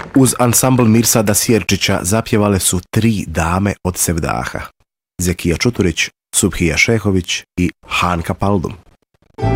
Uz ansambl Mirsada Sjerčića zapjevale su 3 dame od Sevdaha: Zekija Čuturić, Subhija Šehović i Hanka Paldum.